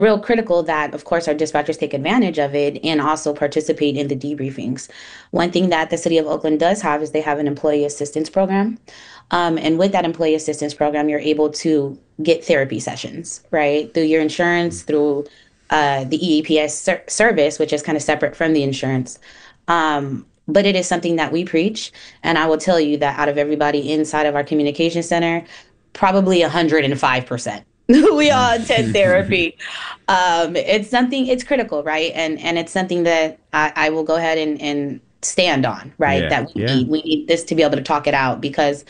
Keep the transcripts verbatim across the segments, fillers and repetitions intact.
real critical that, of course, our dispatchers take advantage of it and also participate in the debriefings. One thing that the city of Oakland does have is they have an employee assistance program. Um, and with that employee assistance program, you're able to get therapy sessions, right? Through your insurance, through uh, the E A P S ser service, which is kind of separate from the insurance. Um, but it is something that we preach. And I will tell you that out of everybody inside of our communication center, probably one hundred five percent. We all attend therapy. Um, it's something, it's critical, right? And and it's something that I, I will go ahead and, and stand on, right? Yeah, That we yeah. need, we need this to be able to talk it out because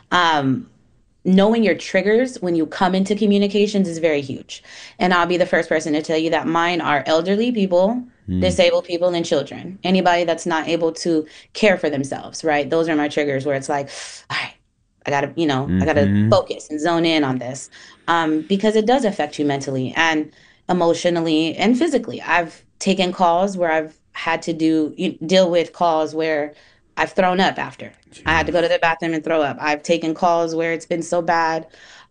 um, knowing your triggers when you come into communications is very huge. And I'll be the first person to tell you that mine are elderly people, Mm, disabled people, and children. Anybody that's not able to care for themselves, right? Those are my triggers where it's like, all right, I gotta, you know, I gotta mm-hmm. focus and zone in on this. Um, because it does affect you mentally and emotionally and physically. I've taken calls where I've had to do you- deal with calls where I've thrown up after. I had to go to Jeez. the bathroom and throw up. I've taken calls where it's been so bad.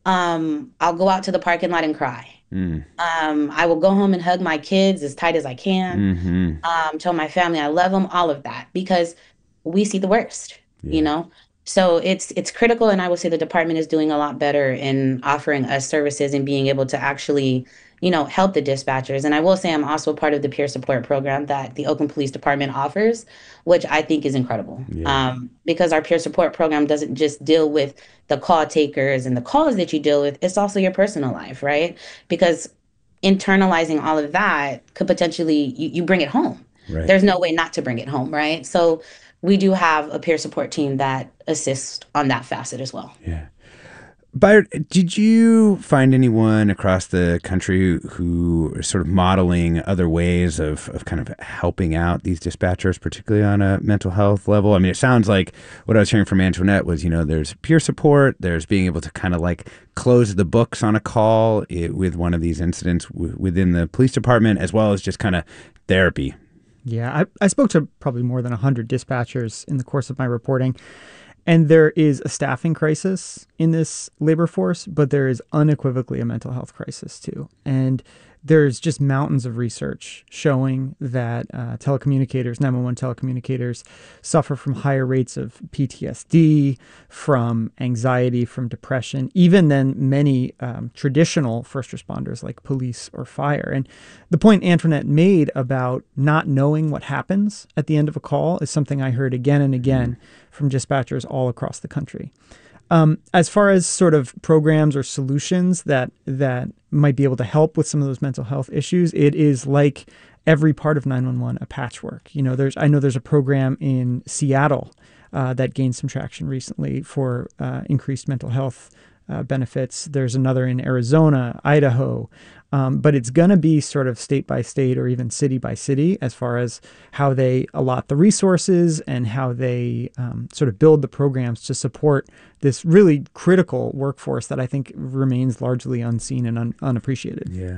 Um, I'll go out to the parking lot and cry. Mm, Um, I will go home and hug my kids as tight as I can. mm-hmm. Um, tell my family I love them, all of that, because we see the worst, you Yeah. know? So it's it's critical, and I would say the department is doing a lot better in offering us services and being able to actually, you know, help the dispatchers. And I will say I'm also part of the peer support program that the Oakland Police Department offers, which I think is incredible. Yeah. Um, because our peer support program doesn't just deal with the call takers and the calls that you deal with, it's also your personal life, right? Because internalizing all of that could potentially you, you bring it home. Right. There's no way not to bring it home, right? So we do have a peer support team that assists on that facet as well. Yeah. Byron, did you find anyone across the country who are sort of modeling other ways of, of kind of helping out these dispatchers, particularly on a mental health level? I mean, it sounds like what I was hearing from Antoinette was, you know, there's peer support, there's being able to kind of like close the books on a call it, with one of these incidents w- within the police department, as well as just kind of therapy. Yeah, I, I spoke to probably more than one hundred dispatchers in the course of my reporting. And there is a staffing crisis in this labor force, but there is unequivocally a mental health crisis too. And there's just mountains of research showing that uh, telecommunicators, nine one one telecommunicators, suffer from higher rates of P T S D, from anxiety, from depression, even than many um, traditional first responders like police or fire. And the point Antoinette made about not knowing what happens at the end of a call is something I heard again and again from dispatchers all across the country. Um, as far as sort of programs or solutions that that might be able to help with some of those mental health issues, it is like every part of nine one one a patchwork. You know, there's I know there's a program in Seattle uh, that gained some traction recently for uh, increased mental health uh, benefits. There's another in Arizona, Idaho. Um, but it's going to be sort of state by state or even city by city as far as how they allot the resources and how they um, sort of build the programs to support this really critical workforce that I think remains largely unseen and un- unappreciated. Yeah.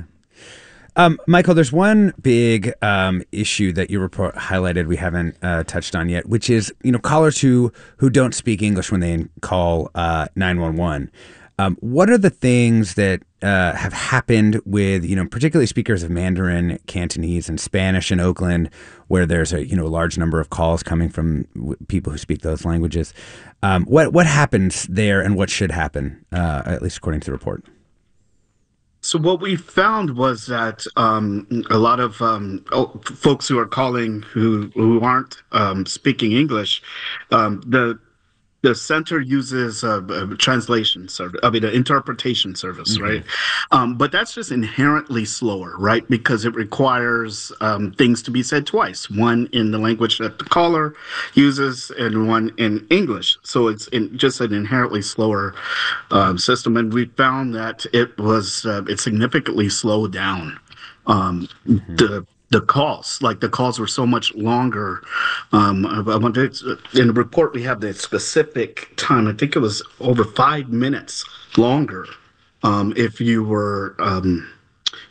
Um, Michael, there's one big um, issue that your report highlighted we haven't uh, touched on yet, which is, you know, callers who who don't speak English when they call uh, nine one one. Um, what are the things that uh, have happened with, you know, particularly speakers of Mandarin, Cantonese, and Spanish in Oakland, where there's a, you know, large number of calls coming from w- people who speak those languages? Um, what what happens there, and what should happen, uh, at least according to the report? So what we found was that um, a lot of um, oh, f- folks who are calling who who aren't um, speaking English, um, the the center uses a, a translation service, I mean, an interpretation service, Mm-hmm. right? Um, but that's just inherently slower, right? Because it requires um, things to be said twice, one in the language that the caller uses and one in English. So it's in, just an inherently slower um, system. And we found that it was, uh, it significantly slowed down um, Mm-hmm. the the calls. Like the calls were so much longer. Um, I, I want to, in the report, we have the specific time. I think it was over five minutes longer um, if you were, um,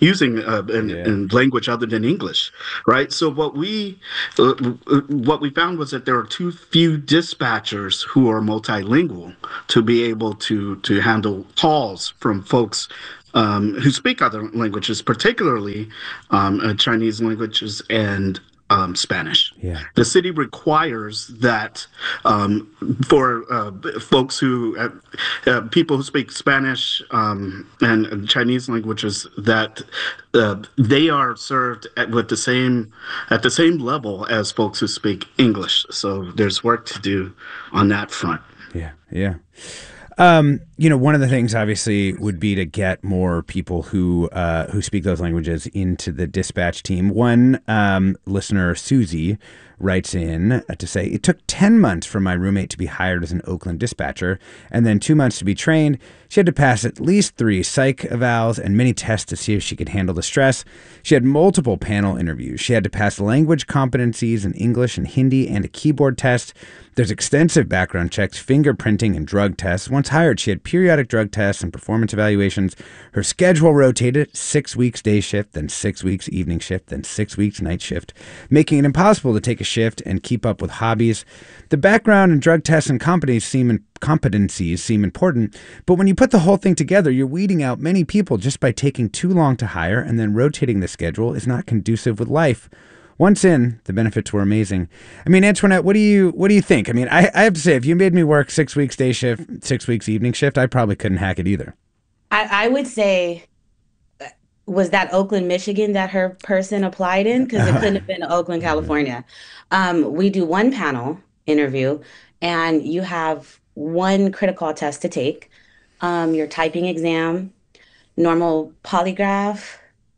using uh, in, Yeah. in language other than English, right? So what we uh, what we found was that there are too few dispatchers who are multilingual to be able to to handle calls from folks um, who speak other languages, particularly um, uh, Chinese languages and um, Spanish. Yeah. The city requires that um, for uh, folks who, uh, uh, people who speak Spanish um, and Chinese languages, that uh, they are served at, with the same at the same level as folks who speak English. So there's work to do on that front. Yeah, yeah. Um, you know, one of the things obviously would be to get more people who uh, who speak those languages into the dispatch team. One um, listener, Susie, writes in to say, it took ten months for my roommate to be hired as an Oakland dispatcher and then two months to be trained. She had to pass at least three psych evals and many tests to see if she could handle the stress. She had multiple panel interviews. She had to pass language competencies in English and Hindi and a keyboard test. There's extensive background checks, fingerprinting, and drug tests. Once hired, she had periodic drug tests and performance evaluations. Her schedule rotated six weeks day shift, then six weeks evening shift, then six weeks night shift, making it impossible to take a shift and keep up with hobbies. The background and drug tests and competencies seem competencies seem important, but when you put the whole thing together, you're weeding out many people just by taking too long to hire, and then rotating the schedule is not conducive with life. Once in, the benefits were amazing. I mean, Antoinette, what do you what do you think? I mean, I, I have to say, if you made me work six weeks day shift, six weeks evening shift, I probably couldn't hack it either. I, I would say, was that Oakland, Michigan that her person applied in? Because it couldn't have been Oakland, California. Um, we do one panel interview, and you have one critical test to take, um, your typing exam, normal polygraph,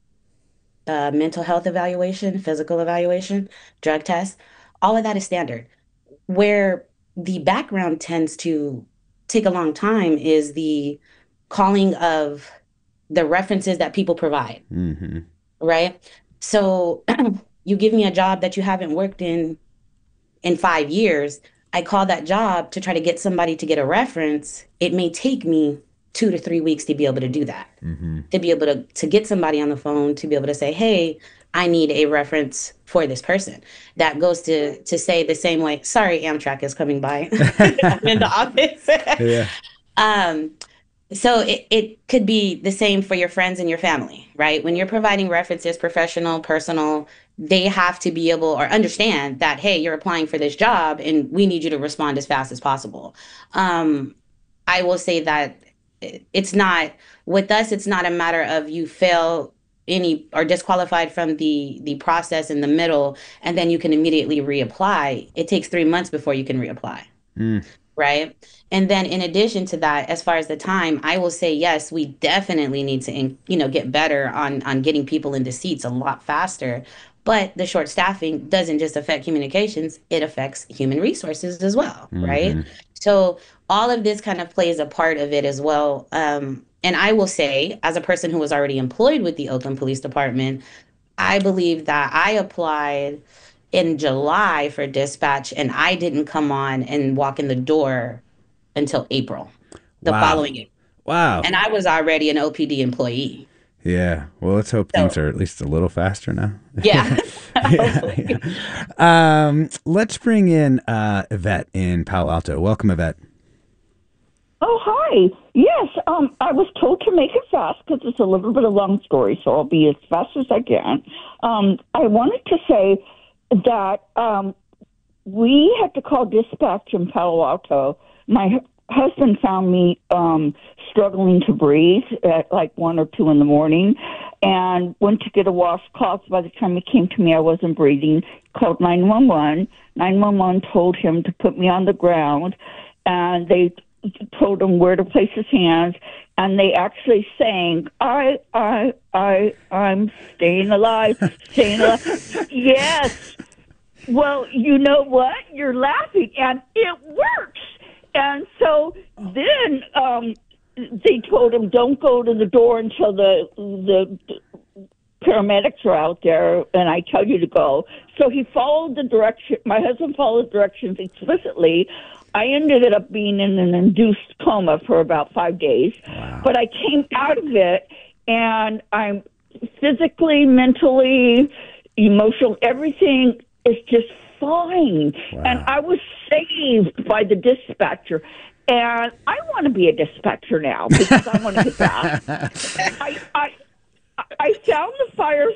uh, mental health evaluation, physical evaluation, drug test. All of that is standard. Where the background tends to take a long time is the calling of the references that people provide, Mm-hmm. right? So you give me a job that you haven't worked in in five years. I call that job to try to get somebody to get a reference. It may take me two to three weeks to be able to do that, Mm-hmm. to be able to, to get somebody on the phone, to be able to say, hey, I need a reference for this person. That goes to to say the same way, sorry, Amtrak is coming by. I'm in the office. Yeah. Um, so it, it could be the same for your friends and your family, right? When you're providing references, professional, personal, they have to be able or understand that, hey, you're applying for this job and we need you to respond as fast as possible. Um, I will say that it's not, with us, it's not a matter of you fail any or disqualified from the the process in the middle and then you can immediately reapply. It takes three months before you can reapply. Mm. Right. And then in addition to that, as far as the time, I will say, yes, we definitely need to, you know, get better on, on getting people into seats a lot faster. But the short staffing doesn't just affect communications, it affects human resources as well. Mm-hmm. Right. So all of this kind of plays a part of it as well. Um, and I will say, as a person who was already employed with the Oakland Police Department, I believe that I applied in July for dispatch, and I didn't come on and walk in the door until April, the Wow. following year. Wow. And I was already an O P D employee. Yeah. Well, let's hope So- things are at least a little faster now. Yeah. yeah, yeah. Um, let's bring in uh, Yvette in Palo Alto. Welcome, Yvette. Oh, hi. Yes, um, I was told to make it fast because it's a little bit of a long story, so I'll be as fast as I can. Um, I wanted to say that um, we had to call dispatch in Palo Alto. My hu- husband found me um, struggling to breathe at like one or two in the morning and went to get a washcloth. By the time he came to me, I wasn't breathing. Called nine one one. nine one one told him to put me on the ground, and they told him where to place his hands, and they actually sang, I, I, I, I'm staying alive, staying alive. Yes. Well, you know what? You're laughing, and it works. And so then um, they told him, don't go to the door until the the paramedics are out there, and I tell you to go. So he followed the direction. My husband followed directions explicitly. I ended up being in an induced coma for about five days. Wow. But I came out of it, and I'm physically, mentally, emotional, everything is just fine. Wow. And I was saved by the dispatcher. And I want to be a dispatcher now because I want to get back. I, I, I found the fire